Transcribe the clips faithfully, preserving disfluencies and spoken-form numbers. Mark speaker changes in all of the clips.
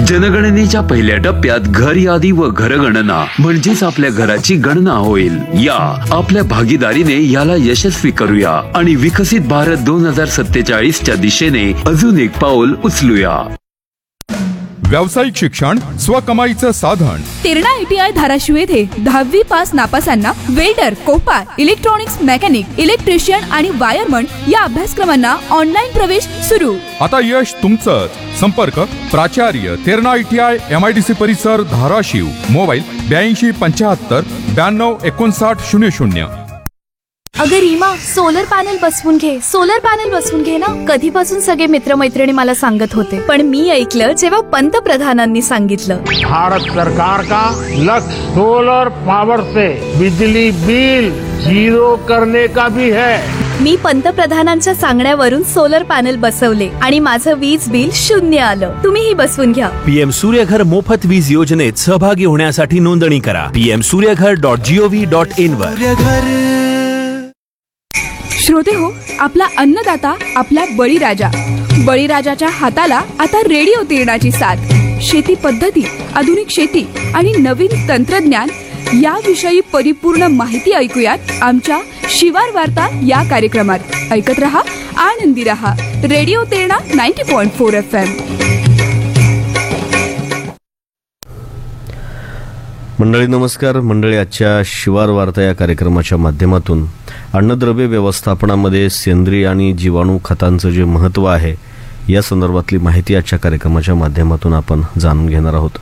Speaker 1: जनगणनेच्या पहिल्या टप्प्यात घर यादी व घरगणना म्हणजेच आपल्या घराची गणना होईल. या आपल्या भागीदारीने याला यशस्वी करूया आणि विकसित भारत दोन हजार सत्तेचाळीसच्या दिशेने अजून एक पाऊल उचलूया.
Speaker 2: व्यावसायिक शिक्षण स्वकमाईचं साधन.
Speaker 3: तेरणा आयटीआय धाराशिव येथे दहावी pass नापासांना welder, Kopar, electronics mechanic, electrician आणि वायरमन या अभ्यासक्रमांना ऑनलाईन प्रवेश सुरू.
Speaker 2: आता यश तुमचंच. संपर्क प्राचार्य तेरणा आयटीआय एमआयडीसी परिसर धाराशिव. मोबाईल ब्याऐंशी पंच्याहत्तर ब्याण्णव एकोणसाठ शून्य शून्य.
Speaker 4: अगं रीमा, सोलर पॅनल बसवून घे, सोलर पॅनल बसवून घे ना. कधीपासून सगळे मित्रमैत्रिणी मला सांगत होते, पण मी ऐकलं जेव्हा पंतप्रधानांनी सांगितलं.
Speaker 5: भारत सरकार का लक्ष्य सोलर पावर से बिजली बिल जीरो करने का भी है.
Speaker 4: मी पंतप्रधानांच्या सांगण्यावरून सोलर पॅनल बसवले आणि माझं वीज बिल शून्य आलं. तुम्हीही बसवून घ्या.
Speaker 6: पीएम सूर्यघर मोफत वीज योजनेत सहभागी होण्यासाठी नोंदणी करा. PM Surya Ghar dot G O V dot in वर.
Speaker 3: श्रोते हो, आपला अन्नदाता आपला बळीराजा. बळीराजाच्या हाताला आता रेडिओ तेरणाची साथ. शेती पद्धती, आधुनिक शेती आणि नवीन तंत्रज्ञान याविषयी परिपूर्ण माहिती ऐकूयात आमच्या शिवार वार्ता या कार्यक्रमात. ऐकत रहा, आनंदी रहा. Radio Terna ninety point four F M.
Speaker 7: मंडळी नमस्कार. मंडळी, आजच्या शिवार वार्ता या कार्यक्रमाच्या माध्यमातून अन्नद्रव्य व्यवस्थापनामध्ये सेंद्रिय आणि जीवाणू खतांचं जे महत्त्व आहे या संदर्भातली माहिती आजच्या कार्यक्रमाच्या माध्यमातून आपण जाणून घेणार आहोत.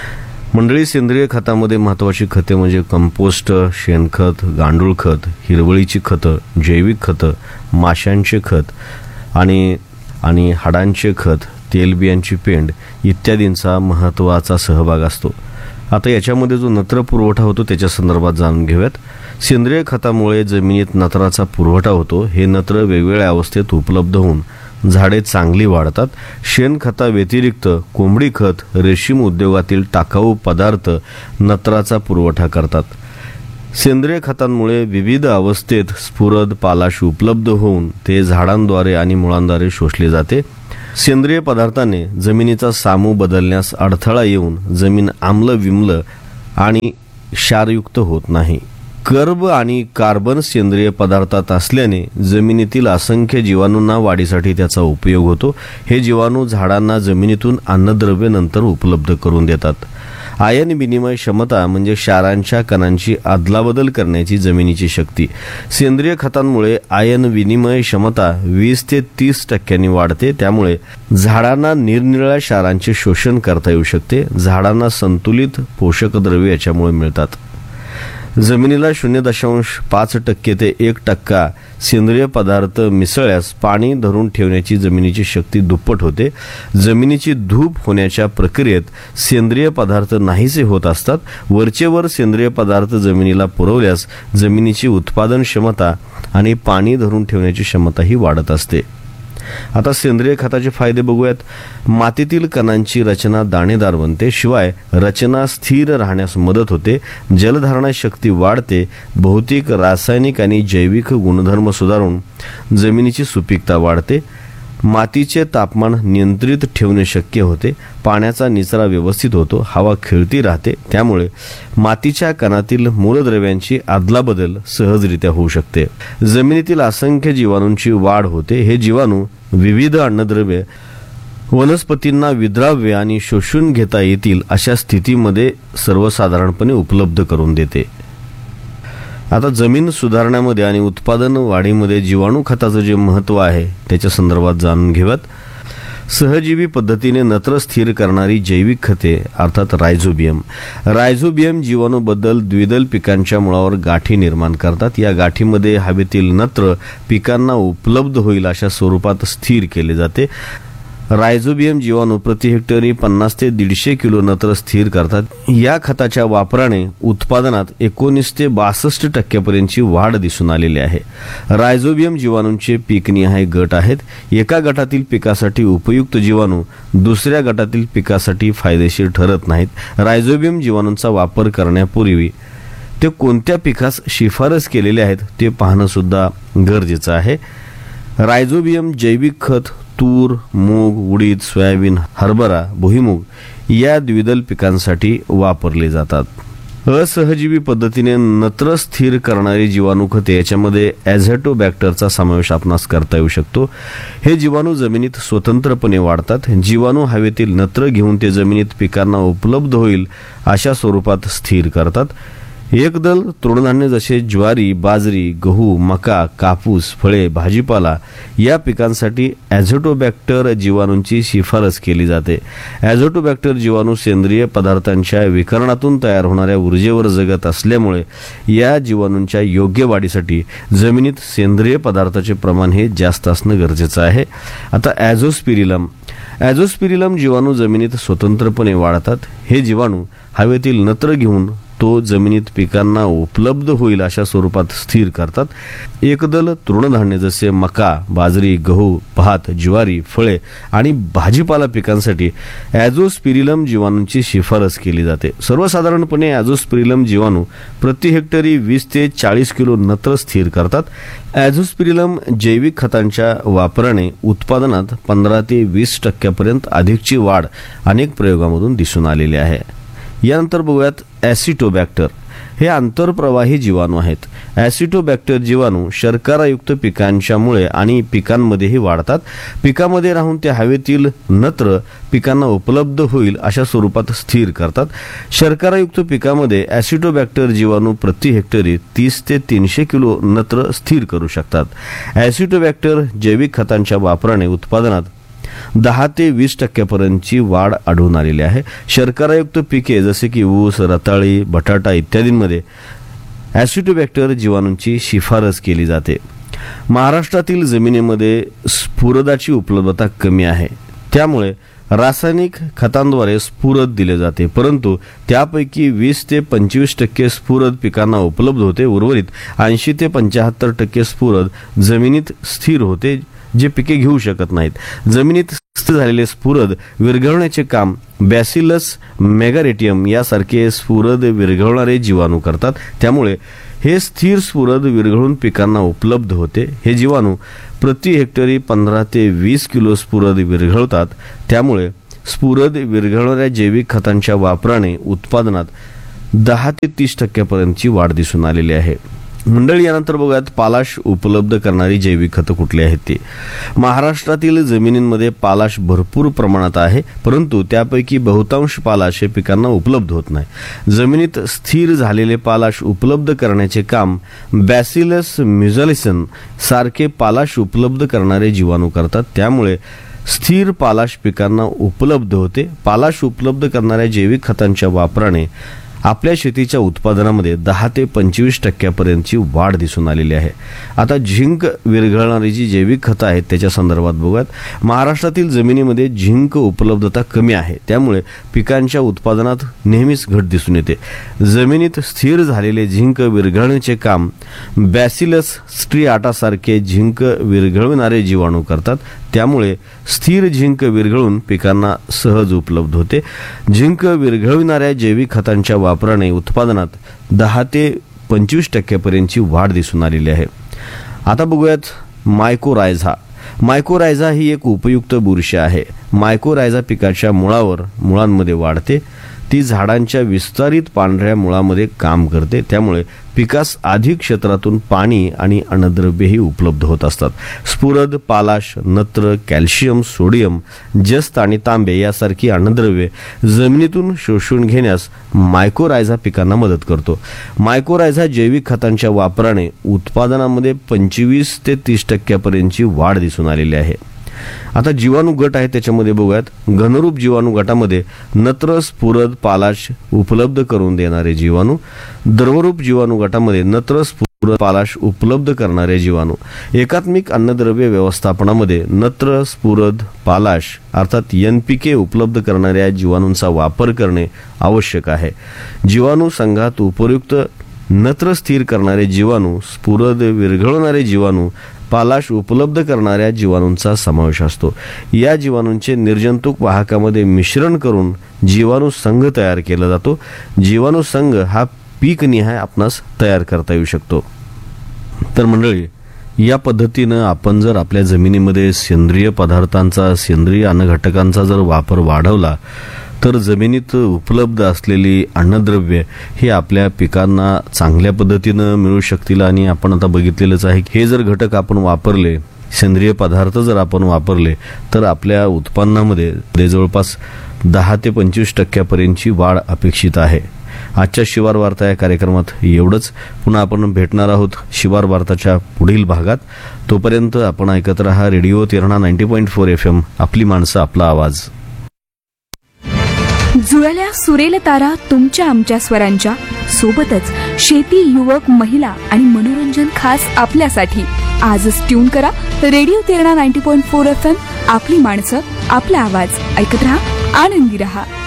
Speaker 7: मंडळी, सेंद्रिय खतामध्ये महत्त्वाची खते म्हणजे कंपोस्ट, शेणखत, गांडूळ खत, हिरवळीची खतं, जैविक खतं, माशांचे खत आणि आणि हाडांचे खत, तेलबियांची पेंड इत्यादींचा महत्त्वाचा सहभाग असतो. आता याच्यामध्ये जो नत्र पुरवठा होतो त्याच्या संदर्भात जाणून घेऊयात. सेंद्रिय खतामुळे जमिनीत नत्राचा पुरवठा होतो. हे नत्र वेगवेगळ्या अवस्थेत उपलब्ध होऊन झाडे चांगली वाढतात. शेणखता व्यतिरिक्त कोंबडी खत, रेशीम उद्योगातील टाकाऊ पदार्थ नत्राचा पुरवठा करतात. सेंद्रिय खतांमुळे विविध अवस्थेत स्फुरद पालाश उपलब्ध होऊन ते झाडांद्वारे आणि मुळांद्वारे शोषले जाते. सेंद्रिय पदार्थाने जमिनीचा सामू बदलण्यास अडथळा येऊन जमीन आम्ल विम्ल आणि क्षारयुक्त होत नाही. कर्ब आणि कार्बन सेंद्रिय पदार्थात असल्याने जमिनीतील असंख्य जीवाणूंना वाढीसाठी त्याचा उपयोग होतो. हे जीवाणू झाडांना जमिनीतून अन्नद्रव्य नंतर उपलब्ध करून देतात. आयन विनिमय क्षमता म्हणजे क्षारांच्या कणांची अदलाबदल करण्याची जमिनीची शक्ती. सेंद्रिय खतांमुळे आयन विनिमय क्षमता वीस ते तीस टक्क्यांनी वाढते. त्यामुळे झाडांना निरनिराळ्या क्षारांचे शोषण करता येऊ शकते. झाडांना संतुलित पोषक द्रव्ये याच्यामुळे मिळतात. जमिनीला शून्य दशांश पाच टक्के ते एक टक्का सेंद्रिय पदार्थ मिसळल्यास पाणी धरून ठेवण्याची जमिनीची शक्ती दुप्पट होते. जमिनीची धूप होण्याच्या प्रक्रियेत सेंद्रिय पदार्थ नाहीसे होत असतात. वरचेवर सेंद्रिय पदार्थ जमिनीला पुरवल्यास जमिनीची उत्पादन क्षमता आणि पाणी धरून ठेवण्याची क्षमताही वाढत असते. आता सेंद्रिय खताचे फायदे बघूयात. मातीतील कणांची रचना दाणेदार बनते. शिवाय रचना स्थिर राहण्यास मदत होते. जलधारणा शक्ती वाढते. भौतिक, रासायनिक आणि जैविक गुणधर्म सुधारून जमिनीची सुपीकता वाढते. मातीचे तापमान नियंत्रित ठेवणे शक्य होते. पाण्याचा निचरा व्यवस्थित होतो. हवा खेळती राहते. त्यामुळे मातीच्या कणातील मूलद्रव्यांची अदलाबदल सहजरित्या होऊ शकते. जमिनीतील असंख्य जीवाणूंची वाढ होते. हे जीवाणू विविध अन्नद्रव्ये वनस्पतींना विद्राव्य आणि शोषून घेता येतील अशा स्थितीमध्ये सर्वसाधारणपणे उपलब्ध करून देते. आता जमीन सुधारण्यामध्ये आणि उत्पादन वाढीमध्ये जीवाणू खताचं जे महत्त्व आहे त्याच्या संदर्भात जाणून घेऊयात. सहजीवी पद्धतीने नत्र स्थिर करणारी जैविक खते अर्थात रायझोबियम. रायझोबियम जीवाणूबद्दल द्विदल पिकांच्या मुळावर गाठी निर्माण करतात. या गाठीमध्ये हवेतील नत्र पिकांना उपलब्ध होईल अशा स्वरूपात स्थिर केले जाते. रायझोबियम जीवाणू प्रति हेक्टरी पन्नास ते दीडशे किलो नत्र स्थिर करतात. या खताच्या वापराने उत्पादनात एकोणीस ते बासष्ट टक्क्यापर्यंतची वाढ दिसून आलेली आहे. रायझोबियम जीवाणूंचे पीकनिहाय गट आहेत. एका गटातील पिकासाठी उपयुक्त जीवाणू दुसऱ्या गटातील पिकासाठी फायदेशीर ठरत नाहीत. रायझोबियम जीवाणूंचा वापर करण्यापूर्वी ते कोणत्या पिकास शिफारस केलेले आहेत ते पाहणं सुद्धा गरजेचं आहे. रायझोबियम जैविक खत तूर, मूग, उडीद, सोयाबीन, हरभरा, भुईमूग या द्विदल पिकांसाठी वापरले जातात. असहजीवी पद्धतीने नत्र स्थिर करणारी जीवाणू खते याच्यामध्ये ॲझॅटोबॅक्टरचा समावेश आपणास करता येऊ शकतो. हे जीवाणू जमिनीत स्वतंत्रपणे वाढतात. जीवाणू हवेतील नत्र घेऊन ते जमिनीत पिकांना उपलब्ध होईल अशा स्वरूपात स्थिर करतात. एकदल तृणधान्य जसे ज्वारी, बाजरी, गहू, मका, कापूस, फळे, भाजीपाला या पिकांसाठी ॲझॅटोबॅक्टर जीवाणूंची शिफारस केली जाते. ॲझॅटोबॅक्टर जीवाणू सेंद्रिय पदार्थांच्या विकरणातून तयार होणाऱ्या ऊर्जेवर जगत असल्यामुळे या जीवाणूंच्या योग्य वाढीसाठी जमिनीत सेंद्रिय पदार्थाचे प्रमाण हे जास्त असणं गरजेचं आहे. आता ॲझोस्पिरिलम ॲझोस्पिरिलम जीवाणू जमिनीत स्वतंत्रपणे वाढतात. हे जीवाणू हवेतील नत्र घेऊन तो जमिनीत पिकांना उपलब्ध होईल अशा स्वरूपात स्थिर करतात. एकदल तृणधान्य जसे मका, बाजरी, गहू, भात, ज्वारी, फळे आणि भाजीपाला पिकांसाठी ॲझोस्पिरिलम जीवाणूंची शिफारस केली जाते. सर्वसाधारणपणे ॲझोस्पिरिलम जीवाणू प्रति हेक्टरी वीस ते चाळीस किलो नत्र स्थिर करतात. ॲझोस्पिरिलम जैविक खतांच्या वापराने उत्पादनात पंधरा ते वीस टक्क्यापर्यंत अधिकची वाढ अनेक प्रयोगांमधून दिसून आलेली आहे. यानंतर बघूयात ॲसिटोबॅक्टर. हे आंतरप्रवाही जीवाणू आहेत. ॲसिटोबॅक्टर जीवाणू शर्करायुक्त पिकांच्या मुळे आणि पिकांमध्येही वाढतात. पिकामध्ये राहून ते हवेतील नत्र पिकांना उपलब्ध होईल अशा स्वरूपात स्थिर करतात. शर्करायुक्त पिकामध्ये ॲसिटोबॅक्टर जीवाणू प्रति हेक्टरी तीस ते तीनशे किलो नत्र स्थिर करू शकतात. ॲसिटोबॅक्टर जैविक खतांच्या वापराने उत्पादनात दहा ते वीस टक्क्यापर्यंतची वाढ आढळून आलेली आहे. शर्करायुक्त पिके जसे की ऊस, रताळी, बटाटा इत्यादींमध्ये ॲसिटोबॅक्टर जीवाणूंची शिफारस केली जाते. महाराष्ट्रातील जमिनीमध्ये स्फुरदाची उपलब्धता कमी आहे. त्यामुळे रासायनिक खतांद्वारे स्फुरद दिले जाते, परंतु त्यापैकी वीस ते पंचवीस टक्के स्फुरद पिकांना उपलब्ध होते. उर्वरित ऐंशी ते पंच्याहत्तर टक्के स्फुरद जमिनीत स्थिर होते, जे पिके घेऊ शकत नाहीत. जमिनीत स्थिर झालेले स्फुरद विरघळण्याचे काम बॅसिलस मेगारेटियम यासारखे स्फुरद विरघळणारे जीवाणू करतात. त्यामुळे हे स्थिर स्फुरद विरघळून पिकांना उपलब्ध होते. हे जीवाणू प्रति हेक्टरी पंधरा ते वीस किलो स्फुरद विरघळतात. त्यामुळे स्फुरद विरघळणाऱ्या जैविक खतांच्या वापराने उत्पादनात दहा ते तीस टक्क्यापर्यंतची वाढ दिसून आलेली आहे. मंडळी, यानंतर बघूयात पालाश उपलब्ध करणारी जैविक खतं कुठली आहेत ती. महाराष्ट्रातील जमिनींमध्ये पालाश भरपूर प्रमाणात आहे, परंतु त्यापैकी बहुतांश पालाश हे पिकांना उपलब्ध होत नाही. जमिनीत स्थिर झालेले पालाश उपलब्ध करण्याचे काम बॅसिलस म्युझालिसन सारखे पालाश उपलब्ध करणारे जीवाणू करतात. त्यामुळे स्थिर पालाश पिकांना उपलब्ध होते. पालाश उपलब्ध करणाऱ्या जैविक खतांच्या वापराने आपल्या शेतीच्या उत्पादनामध्ये दहा ते पंचवीस टक्क्यापर्यंतची वाढ दिसून आलेली आहे. आता झिंक विरघळणारी जी जैविक खतं आहेत त्याच्या संदर्भात बघूयात. महाराष्ट्रातील जमिनीमध्ये झिंक उपलब्धता कमी आहे, त्यामुळे पिकांच्या उत्पादनात नेहमीच घट दिसून येते. जमिनीत स्थिर झालेले झिंक विरघळण्याचे काम बॅसिलस स्ट्रिआटासारखे झिंक विरघळविणारे जीवाणू करतात. त्यामुळे स्थिर झिंक विरघळून पिकांना सहज उपलब्ध होते. झिंक विरघळविणाऱ्या जैविक खतांच्या वापराने उत्पादनात दहा ते पंचवीस टक्क्यापर्यंतची वाढ दिसून आलेली आहे. आता बघूयात मायकोरायझा. मायकोरायझा ही एक उपयुक्त बुरशी आहे. मायकोरायझा पिकाच्या मुळावर मुळांमध्ये वाढते. ती झाडांच्या विस्तारित पांढऱ्या मुळामध्ये काम करते. त्यामुळे पिकास अधिक क्षेत्रातून पाणी आणि अन्नद्रव्येही उपलब्ध होत असतात. स्फुरद, पालाश, नत्र, कॅल्शियम, सोडियम, जस्त आणि तांबे यासारखी अन्नद्रव्ये जमिनीतून शोषून घेण्यास मायकोरायझा पिकांना मदत करतो. मायकोरायझा जैविक खतांच्या वापराने उत्पादनामध्ये पंचवीस ते तीस टक्क्यापर्यंतची वाढ दिसून आलेली आहे. आता जीवाणू गट आहे त्याच्यामध्ये बघूयात. घनरूप जीवाणू गटामध्ये नत्र, स्फुरद, पालाश उपलब्ध करून देणारे जीवाणू. द्रवरूप जीवाणू गटामध्ये नत्र, स्फुरद, पालाश उपलब्ध करणारे जीवाणू. एकात्मिक अन्नद्रव्य व्यवस्थापनामध्ये नत्र, स्फुरद, पालाश अर्थात एन पी के उपलब्ध करणाऱ्या जीवाणूंचा वापर करणे आवश्यक आहे. जीवाणू संघात उपयुक्त नत्र स्थिर करणारे जीवाणू, स्फुरद विरघळणारे जीवाणू, पालाश उपलब्ध करणाऱ्या जीवाणूंचा समावेश असतो. या जीवाणूंचे निर्जंतुक वाहकामध्ये मिश्रण करून जीवाणू संघ तयार केला जातो. जीवाणू संघ हा पीकनिहाय आपणास तयार करता येऊ शकतो. तर मंडळी, या पद्धतीनं आपण जर आपल्या जमिनीमध्ये सेंद्रिय पदार्थांचा, सेंद्रिय अन्नघटकांचा जर वापर वाढवला तर जमिनीत उपलब्ध असलेली अन्नद्रव्ये ही आपल्या पिकांना चांगल्या पद्धतीनं मिळू शकतील. आणि आपण आता बघितलेलंच आहे हे जर घटक आपण वापरले, सेंद्रिय पदार्थ जर आपण वापरले, तर आपल्या उत्पन्नामध्ये जवळपास दहा ते पंचवीस टक्क्यापर्यंतची वाढ अपेक्षित आहे. आजच्या शिवार वार्ता या कार्यक्रमात एवढंच. पुन्हा आपण भेटणार आहोत शिवार वार्ताच्या पुढील भागात. तोपर्यंत आपण ऐकत रहा radio Terna ninety point four F M, आपली माणसं आपला आवाज.
Speaker 3: जुळल्या सुरेल तारा तुमच्या आमच्या स्वरांच्या सोबतच शेती, युवक, महिला आणि मनोरंजन खास आपल्यासाठी. आजच ट्यून करा radio Terna ninety point four F M, आपली माणसं आपला आवाज. ऐकत रहा, आनंदी रहा.